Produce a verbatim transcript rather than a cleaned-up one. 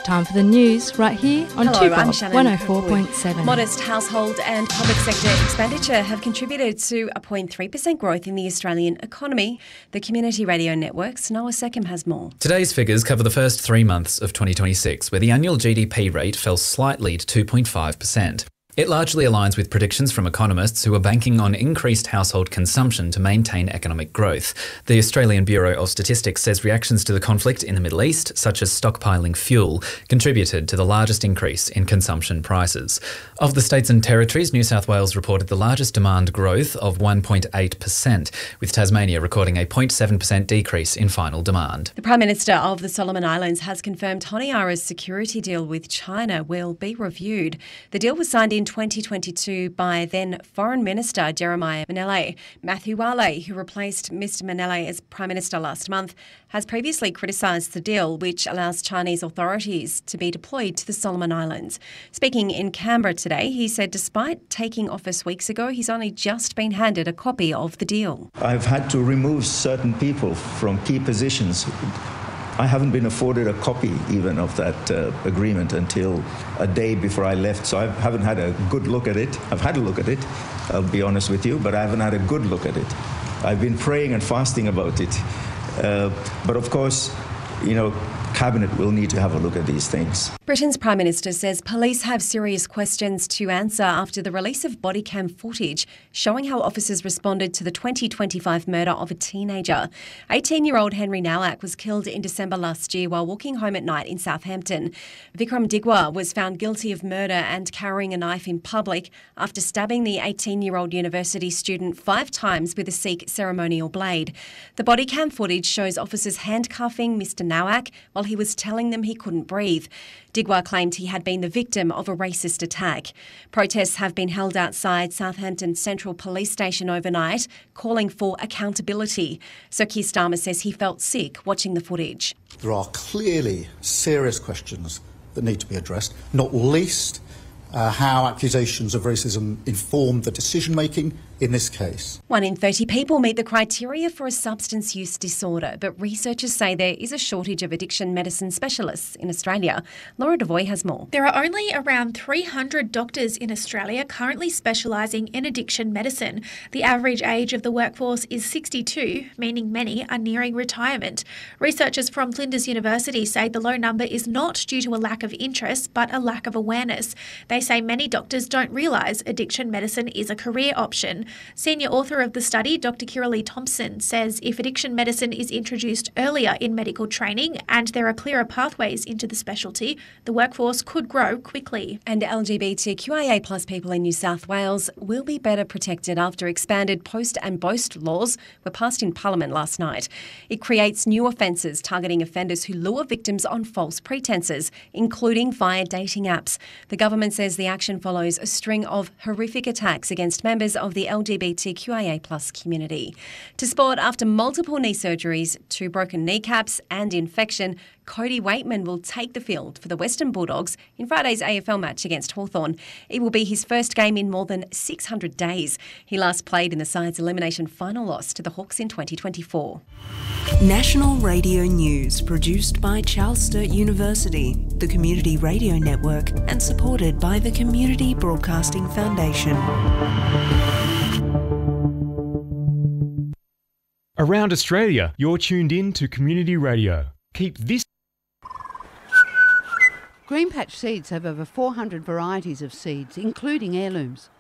time for the news right here on Hello, two Bob I'm Shannon one oh four point seven. Modest household and public sector expenditure have contributed to a zero point three percent growth in the Australian economy. The Community Radio Network's Noah Seckham has more. Today's figures cover the first three months of twenty twenty-six, where the annual G D P rate fell slightly to two point five percent. It largely aligns with predictions from economists who are banking on increased household consumption to maintain economic growth. The Australian Bureau of Statistics says reactions to the conflict in the Middle East, such as stockpiling fuel, contributed to the largest increase in consumption prices. Of the states and territories, New South Wales reported the largest demand growth of one point eight percent, with Tasmania recording a zero point seven percent decrease in final demand. The Prime Minister of the Solomon Islands has confirmed Honiara's security deal with China will be reviewed. The deal was signed in twenty twenty-two by then Foreign Minister Jeremiah Manele. Matthew Wale, who replaced Mister Manele as Prime Minister last month, has previously criticised the deal, which allows Chinese authorities to be deployed to the Solomon Islands. Speaking in Canberra today, he said despite taking office weeks ago, he's only just been handed a copy of the deal. I've had to remove certain people from key positions. I haven't been afforded a copy even of that uh, agreement until a day before I left, so I haven't had a good look at it. I've had a look at it, I'll be honest with you, but I haven't had a good look at it. I've been praying and fasting about it. Uh, but of course, you know, Cabinet will need to have a look at these things. Britain's Prime Minister says police have serious questions to answer after the release of body cam footage showing how officers responded to the twenty twenty-five murder of a teenager. eighteen-year-old Henry Nowak was killed in December last year while walking home at night in Southampton. Vikram Digwa was found guilty of murder and carrying a knife in public after stabbing the eighteen-year-old university student five times with a Sikh ceremonial blade. The body cam footage shows officers handcuffing Mister Nowak while he was telling them he couldn't breathe. Digwa claimed he had been the victim of a racist attack. Protests have been held outside Southampton Central Police Station overnight, calling for accountability. So Keir Starmer says he felt sick watching the footage. There are clearly serious questions that need to be addressed, not least uh, how accusations of racism inform the decision-making in this case. One in thirty people meet the criteria for a substance use disorder, but researchers say there is a shortage of addiction medicine specialists in Australia. Laura Devoy has more. There are only around three hundred doctors in Australia currently specialising in addiction medicine. The average age of the workforce is sixty-two, meaning many are nearing retirement. Researchers from Flinders University say the low number is not due to a lack of interest, but a lack of awareness. They say many doctors don't realise addiction medicine is a career option. Senior author of the study, Doctor Kiralee Thompson, says if addiction medicine is introduced earlier in medical training and there are clearer pathways into the specialty, the workforce could grow quickly. And L G B T Q I A plus people in New South Wales will be better protected after expanded post and boast laws were passed in Parliament last night. It creates new offences targeting offenders who lure victims on false pretences, including via dating apps. The government says the action follows a string of horrific attacks against members of the L G B T Q I A plus community. To sport, after multiple knee surgeries, two broken kneecaps and infection, Cody Waitman will take the field for the Western Bulldogs in Friday's A F L match against Hawthorn. It will be his first game in more than six hundred days. He last played in the side's elimination final loss to the Hawks in twenty twenty-four. National Radio News, produced by Charles Sturt University, the Community Radio Network, and supported by the Community Broadcasting Foundation. Around Australia, you're tuned in to Community Radio. Keep this. Greenpatch Seeds have over four hundred varieties of seeds, including heirlooms.